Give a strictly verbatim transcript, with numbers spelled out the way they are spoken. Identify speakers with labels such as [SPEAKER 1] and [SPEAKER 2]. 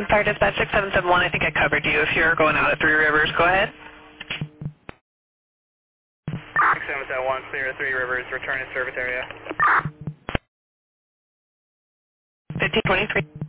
[SPEAKER 1] Fire Dispatch six seven seven one, I think I covered you. If you're going out at Three Rivers, go ahead.
[SPEAKER 2] six seven seven one, clear to Three Rivers, return to service area.
[SPEAKER 1] fifteen twenty-three.